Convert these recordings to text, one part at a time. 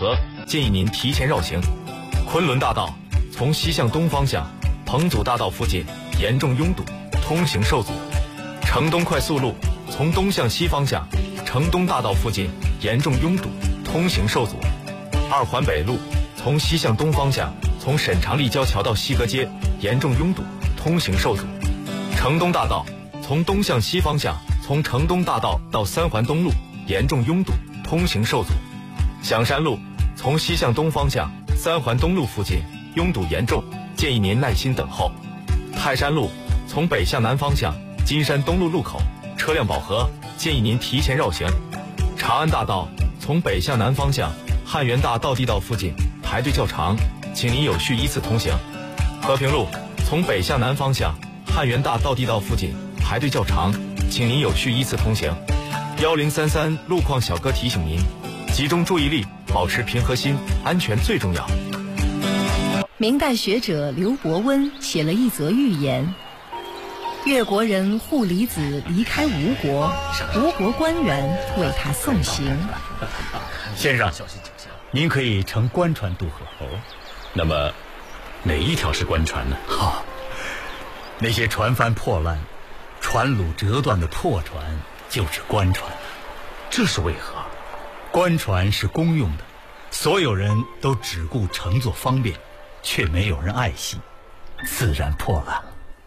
合，建议您提前绕行。昆仑大道从西向东方向，彭祖大道附近严重拥堵，通行受阻。城东快速路从东向西方向，城东大道附近严重拥堵，通行受阻。二环北路从西向东方向，从沈长立交桥到西河街严重拥堵，通行受阻。城东大道从东向西方向，从城东大道到三环东路严重拥堵，通行受阻。响山路从西向东方向，三环东路附近拥堵严重，建议您耐心等候。泰山路从北向南方向，金山东路路口车辆饱和，建议您提前绕行。长安大道从北向南方向，汉源大道地道附近排队较长，请您有序依次通行。和平路从北向南方向，汉源大道地道附近排队较长，请您有序依次通行。1033路况小哥提醒您，集中注意力，保持平和心，安全最重要。 明代学者刘伯温写了一则寓言：越国人护离子离开吴国，吴国官员为他送行。 先生，您可以乘官船渡河。 那么哪一条是官船呢？ 那些船帆破烂、船橹折断的破船就是官船。 这是为何？ 官船是公用的，所有人都只顾乘坐方便，却没有人爱惜，自然破烂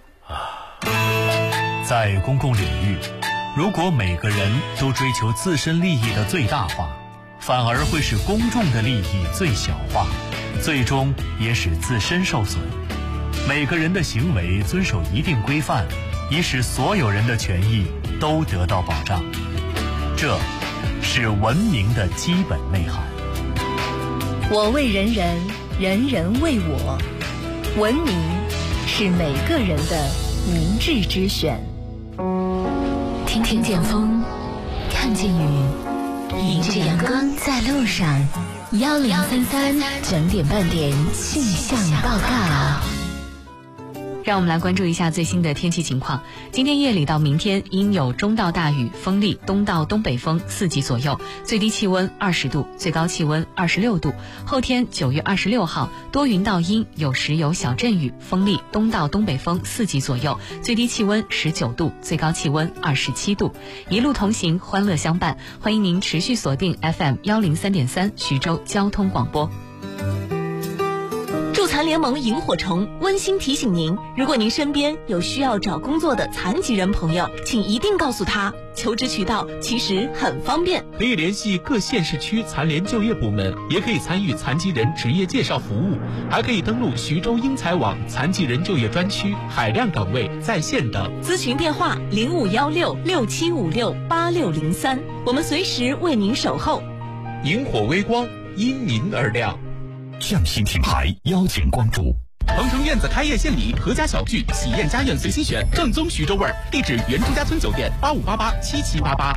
了。 在公共领域，如果每个人都追求自身利益的最大化，反而会使公众的利益最小化，最终也使自身受损。每个人的行为遵守一定规范，以使所有人的权益都得到保障。这是文明的基本内涵。 我为人人，人人为我。文明是每个人的明智之选。 听见风，看见雨，迎着阳光在路上。1033整点半点气象报告。 让我们来关注一下最新的天气情况。今天夜里到明天阴有中到大雨，风力东到东北风4级左右，最低气温20度，最高气温26度。后天9月26号多云到阴，有时有小阵雨，风力东到东北风4级左右，最低气温19度，最高气温27度。一路同行，欢乐相伴，欢迎您持续锁定 FM 103.3徐州交通广播。 助残联盟萤火虫温馨提醒您，如果您身边有需要找工作的残疾人朋友，请一定告诉他，求职渠道其实很方便， 可以联系各县市区残联就业部门，也可以参与残疾人职业介绍服务，还可以登录徐州英才网残疾人就业专区，海量岗位在线等。 咨询电话051667568603，我们随时为您守候。 萤火微光，因您而亮。 匠心品牌邀请关注鹏城院子开业献礼，阖家小聚，喜宴家宴随心选，正宗徐州味儿。地址：原朱家村酒店85887788。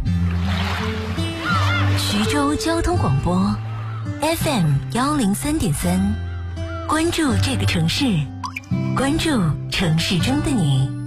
徐州交通广播 FM 103.3，关注这个城市，关注城市中的你。